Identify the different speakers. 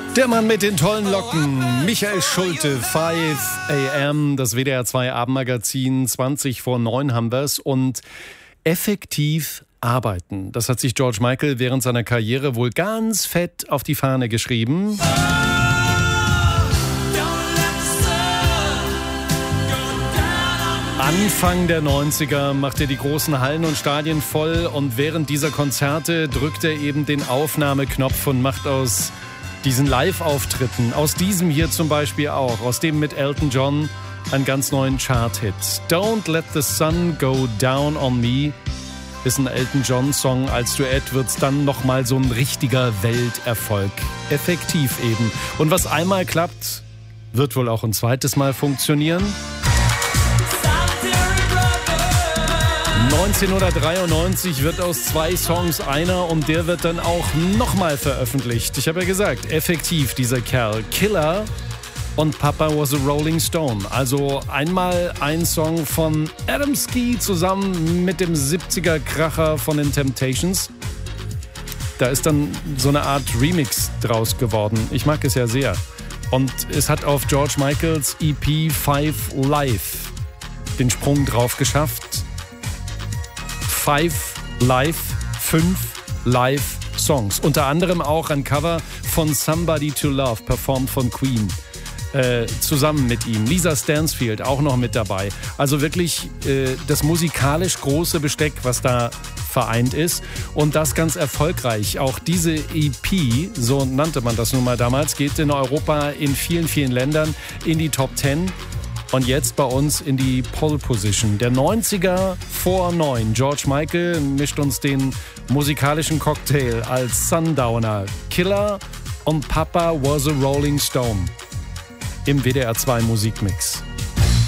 Speaker 1: Der Mann mit den tollen Locken, Michael Schulte, 5 AM, das WDR 2 Abendmagazin, 20:09 haben wir's. Und effektiv arbeiten, das hat sich George Michael während seiner Karriere wohl ganz fett auf die Fahne geschrieben. Anfang der 90er macht er die großen Hallen und Stadien voll und während dieser Konzerte drückt er eben den Aufnahmeknopf und macht aus diesen Live-Auftritten, aus diesem hier zum Beispiel auch, aus dem mit Elton John, einen ganz neuen Chart-Hit. Don't Let the Sun Go Down on Me ist ein Elton John-Song. Als Duett wird's dann nochmal so ein richtiger Welterfolg. Effektiv eben. Und was einmal klappt, wird wohl auch ein zweites Mal funktionieren. 1993 wird aus 2 Songs einer und der wird dann auch nochmal veröffentlicht. Ich habe ja gesagt, effektiv dieser Kerl. Killer und Papa Was a Rolling Stone. Also einmal ein Song von Adamski zusammen mit dem 70er-Kracher von den Temptations. Da ist dann so eine Art Remix draus geworden. Ich mag es ja sehr. Und es hat auf George Michaels EP 5 Live den Sprung drauf geschafft. 5 Live Songs. Unter anderem auch ein Cover von Somebody to Love, performt von Queen. Zusammen mit ihm. Lisa Stansfield auch noch mit dabei. Also wirklich das musikalisch große Besteck, was da vereint ist. Und das ganz erfolgreich. Auch diese EP, so nannte man das nun mal damals, geht in Europa in vielen, vielen Ländern in die Top 10. Und jetzt bei uns in die Pole Position. Der 90er vor 9. George Michael mischt uns den musikalischen Cocktail als Sundowner. Killer und Papa Was a Rolling Stone im WDR 2 Musikmix.